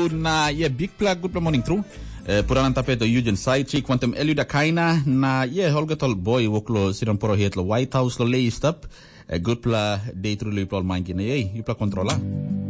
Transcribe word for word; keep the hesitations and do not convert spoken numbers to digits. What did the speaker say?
na ye big plug good morning through. Uh, Puranan tapeto Eugene Saichi quantum Eluda Kaina na ye holgatol boy woklo siran poro hetlo White House lo lay stop. Uh, good pla day through lo pla mangina ye you pla controla.